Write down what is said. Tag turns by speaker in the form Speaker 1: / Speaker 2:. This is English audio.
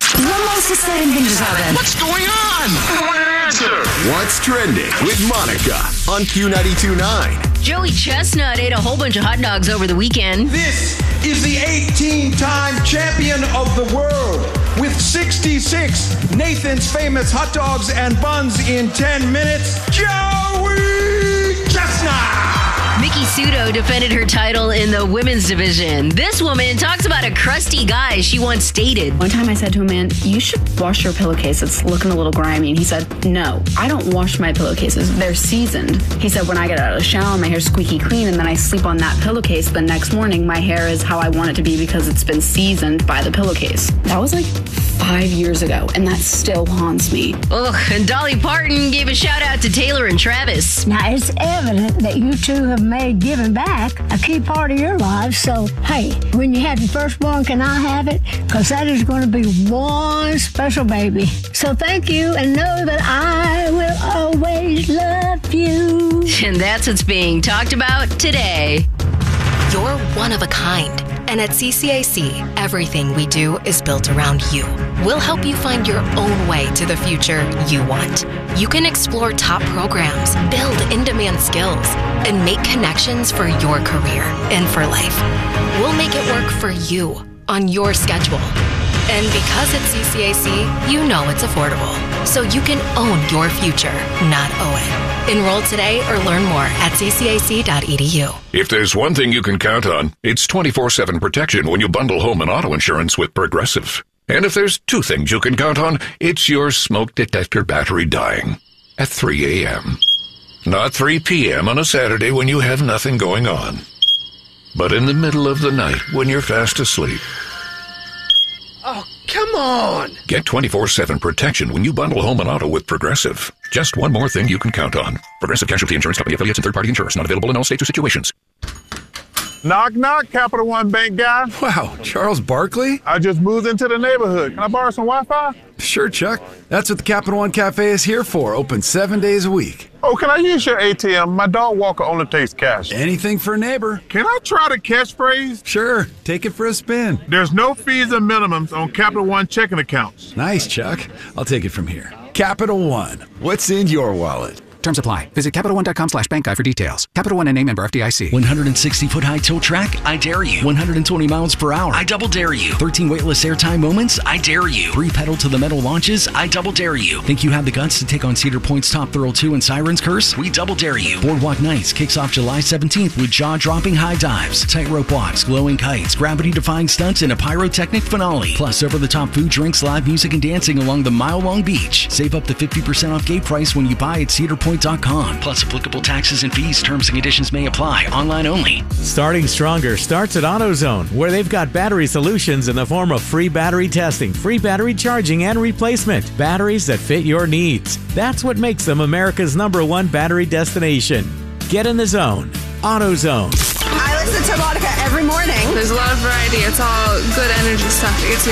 Speaker 1: Vamos a estar en Venezuela.
Speaker 2: What's going on? I want an answer.
Speaker 3: What's trending with Monica on Q92.9.
Speaker 4: Joey Chestnut ate a whole bunch of hot dogs over the weekend.
Speaker 5: This is the 18-time champion of the world with 66 Nathan's Famous hot dogs and buns in 10 minutes, Joey Chestnut!
Speaker 4: Miki Sudo defended her title in the women's division. This woman talks about a crusty guy she once dated.
Speaker 6: One time I said to a man, you should wash your pillowcase. It's looking a little grimy. And he said, no, I don't wash my pillowcases. They're seasoned. He said, when I get out of the shower, my hair's squeaky clean, and then I sleep on that pillowcase. The next morning, my hair is how I want it to be because it's been seasoned by the pillowcase. That was like 5 years ago, and that still haunts me.
Speaker 4: Ugh, and Dolly Parton gave a shout out to Taylor and Travis.
Speaker 7: Now, it's evident that you two have made giving back a key part of your lives. So, hey, when you have your firstborn, can I have it? Because that is going to be one special baby. So thank you, and know that I will always love you.
Speaker 4: And that's what's being talked about today.
Speaker 8: You're one of a kind. And at CCAC, everything we do is built around you. We'll help you find your own way to the future you want. You can explore top programs, build in-demand skills, and make connections for your career and for life. We'll make it work for you on your schedule. And because it's CCAC, you know it's affordable. So you can own your future, not owe it. Enroll today or learn more at ccac.edu.
Speaker 9: If there's one thing you can count on, it's 24/7 protection when you bundle home and auto insurance with Progressive. And if there's two things you can count on, it's your smoke detector battery dying at 3 a.m. Not 3 p.m. on a Saturday when you have nothing going on, but in the middle of the night when you're fast asleep.
Speaker 2: Oh, come on.
Speaker 9: Get 24/7 protection when you bundle home and auto with Progressive. Just one more thing you can count on. Progressive Casualty Insurance Company affiliates and third-party insurers. Not available in all states or situations.
Speaker 10: Knock, knock, Capital One Bank guy.
Speaker 11: Wow, Charles Barkley?
Speaker 10: I just moved into the neighborhood. Can I borrow some Wi-Fi?
Speaker 11: Sure, Chuck. That's what the Capital One Cafe is here for. Open 7 days a week.
Speaker 10: Oh, can I use your ATM? My dog walker only takes cash.
Speaker 11: Anything for a neighbor.
Speaker 10: Can I try the catchphrase?
Speaker 11: Sure, take it for a spin.
Speaker 10: There's no fees or minimums on Capital One checking accounts.
Speaker 11: Nice, Chuck. I'll take it from here. Capital One. What's in your wallet?
Speaker 12: Terms apply. Visit CapitalOne.com/bank guide for details. Capital One and a member FDIC.
Speaker 13: 160-foot high tilt track? I dare you. 120 miles per hour? I double dare you. 13 weightless airtime moments? I dare you. 3 pedal to the metal launches? I double dare you. Think you have the guts to take on Cedar Point's Top Thrill 2 and Siren's Curse? We double dare you. Boardwalk Nights kicks off July 17th with jaw-dropping high dives, tightrope walks, glowing kites, gravity-defying stunts, and a pyrotechnic finale. Plus, over-the-top food, drinks, live music, and dancing along the mile-long beach. Save up to 50% off gate price when you buy at cedarpoint.com. Plus applicable taxes and fees. Terms and conditions may apply. Online only.
Speaker 14: Starting Stronger starts at AutoZone, where they've got battery solutions in the form of free battery testing, free battery charging, and replacement. Batteries that fit your needs. That's what makes them America's #1 battery destination. Get in the zone. AutoZone.
Speaker 15: I listen to Monica every morning.
Speaker 16: There's a lot of variety. It's all good energy stuff. It's